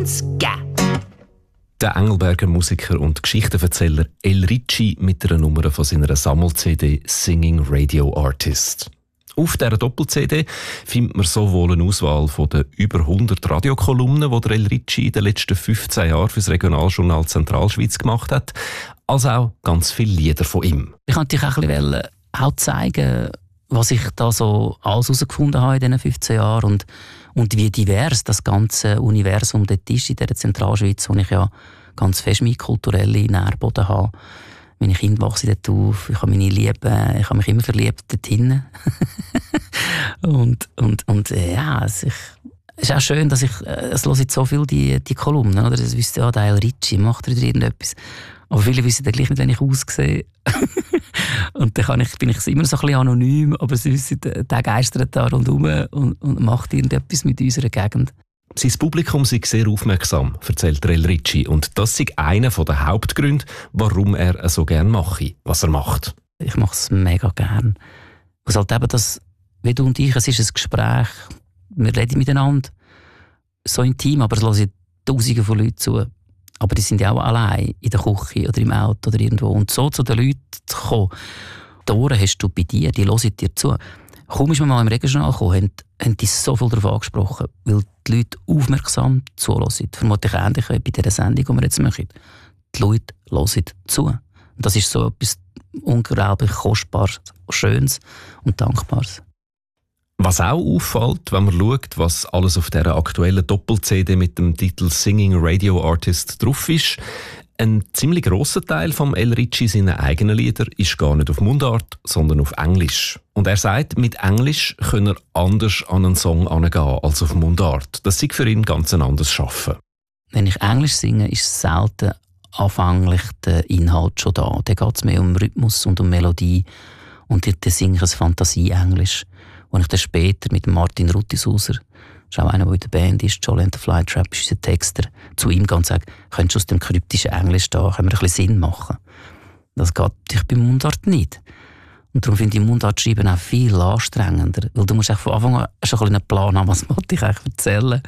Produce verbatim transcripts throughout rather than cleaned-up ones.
könnte geben. Der Engelberger Musiker und Geschichtenverzähler El Ricci mit einer Nummer von seiner Sammel-C D «Singing Radio Artist». Auf dieser Doppel-C D findet man sowohl eine Auswahl von den über hundert Radiokolumnen, die der El Ricci in den letzten fünfzehn Jahren für das Regionaljournal Zentralschweiz gemacht hat, als auch ganz viele Lieder von ihm. Ich wollte natürlich auch ein bisschen auch zeigen, was ich da so alles herausgefunden habe in diesen fünfzehn Jahren und, und wie divers das ganze Universum dort ist in dieser Zentralschweiz, wo ich ja ganz fest meinen kulturellen Nährboden habe. Meine Kinder wachsen dort auf, ich habe meine Liebe, ich habe mich immer verliebt dort hinten. und, und, und ja, es ist, es ist auch schön, dass ich, es höre jetzt so viel die, die Kolumnen, oder? Das wüsste ja, der El Ricci macht wieder irgendetwas. Aber viele wissen dann gleich nicht, wenn ich aussehe. Und dann kann ich, bin ich immer so ein bisschen anonym, aber sie wissen, der geistert da rundherum und, und macht irgendetwas mit unserer Gegend. Sein Publikum sei sehr aufmerksam, erzählt El Ricci. Und das sei einer der Hauptgründe, warum er so gerne mache, was er macht. Ich mache es mega gern. Es halt eben das, wie du und ich, es ist ein Gespräch, wir reden miteinander, so intim, aber es hören Tausende von Leuten zu. Aber die sind ja auch allein in der Küche oder im Auto oder irgendwo. Und so zu den Leuten zu kommen, die Ohren hast du bei dir, die hören dir zu. Kaum ist man mal im Regional gekommen, haben, haben die so viel darauf angesprochen, weil die Leute aufmerksam zuhören. Vermutlich ähnlich wie bei dieser Sendung, die wir jetzt machen. Die Leute hören zu. Und das ist so etwas unglaublich Kostbares, Schönes und Dankbares. Was auch auffällt, wenn man schaut, was alles auf dieser aktuellen Doppel-C D mit dem Titel «Singing Radio Artist» drauf ist, ein ziemlich grosser Teil von El Ricci seiner eigenen Lieder ist gar nicht auf Mundart, sondern auf Englisch. Und er sagt, mit Englisch könne er anders an einen Song herangehen als auf Mundart. Das sei für ihn ganz ein anderes Schaffen. Wenn ich Englisch singe, ist selten anfänglich der Inhalt schon da. Da geht es mehr um Rhythmus und um Melodie. Und dann singe ich ein Fantasie-Englisch. Und ich dann später mit Martin Ruttishauser, das ist auch einer, der in der Band ist, Jolly and the Flytrap, ist unser Texter, zu ihm ganz sagen, könntest du aus dem kryptischen Englisch da, können wir ein bisschen Sinn machen. Das geht natürlich beim Mundart nicht. Und darum finde ich Mundart schreiben auch viel anstrengender, weil du musst von Anfang an schon ein einen Plan haben, was wollte ich eigentlich erzählen.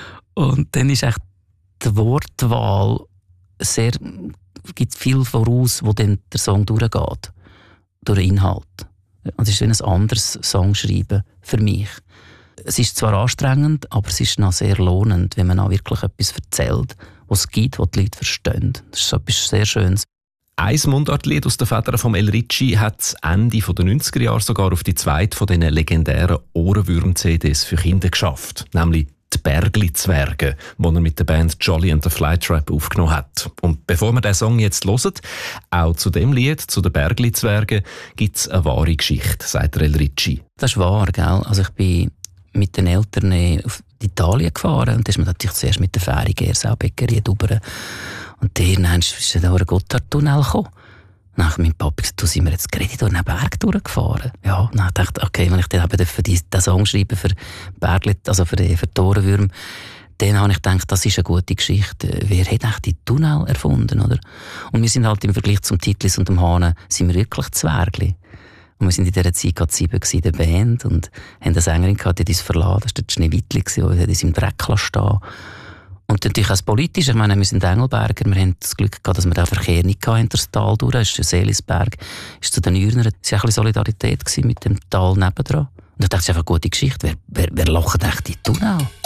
Und dann ist echt die Wortwahl sehr, gibt viel voraus, wo dann der Song durchgeht, durch den Inhalt. Es ist wie ein anderes Songschreiben für mich. Es ist zwar anstrengend, aber es ist noch sehr lohnend, wenn man auch wirklich etwas erzählt, was es gibt, was die Leute verstehen. Das ist etwas sehr Schönes. Ein Mundartlied aus den Federn von El Ricci hat das Ende der neunziger Jahre sogar auf die zweite von diesen legendären Ohrenwürm-C Ds für Kinder geschafft, nämlich «Die Bergli-Zwerge», die er mit der Band Jolly and the Flytrap aufgenommen hat. Und bevor wir diesen Song jetzt hören, auch zu dem Lied, zu den Bergli-Zwergen, gibt es eine wahre Geschichte, sagt El Ricci. Das ist wahr, gell? Also ich bin mit den Eltern auf Italien gefahren und da ist man natürlich zuerst mit der Fähre Gersau-Bäckerei rüber. Und dann ist dann durch den Gotthardtunnel gekommen. Dann hat mein Papa gesagt, du, sind wir jetzt gerade durch den Berg durchgefahren. Ja, dann dachte ich, okay, wenn ich dann eben für diesen Song schreibe, für Bergli, also für die, für die Ohrenwürmer, dann habe ich gedacht, das ist eine gute Geschichte. Wer hat eigentlich die Tunnel erfunden, oder? Und wir sind halt im Vergleich zum Titlis und dem Hahn, sind wir wirklich Zwergli. Und wir sind in dieser Zeit gerade sieben in der Band und haben eine Sängerin gehabt, die hat uns verlassen. Das war der Schneewittli, die hat uns im Dreck stehen. Und natürlich auch politisch. Ich meine, wir sind Engelberger, wir haben das Glück gehabt, dass wir den Verkehr nicht hatten, durch das Tal durch. Es ist Seelisberg, ist zu den Ürnern. Es war ein bisschen Solidarität mit dem Tal nebendran. Und ich dachte, das ist einfach eine gute Geschichte. Wer, wer, wer lacht echt die Tunnel?